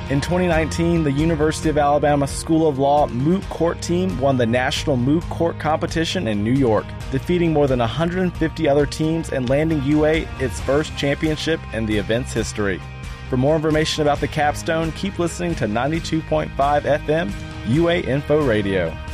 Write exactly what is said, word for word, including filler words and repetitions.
In twenty nineteen, the University of Alabama School of Law Moot Court team won the National Moot Court Competition in New York, defeating more than one hundred fifty other teams and landing U A its first championship in the event's history. For more information about the capstone, keep listening to ninety-two point five F M U A Info Radio.